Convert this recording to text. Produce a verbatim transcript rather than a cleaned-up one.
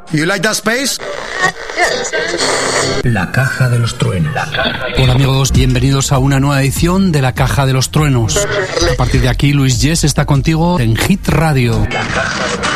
You like that space? La Caja de los Truenos. Hola amigos, bienvenidos a una nueva edición de La Caja de los Truenos. A partir de aquí, Luis Yes está contigo en Hit Radio.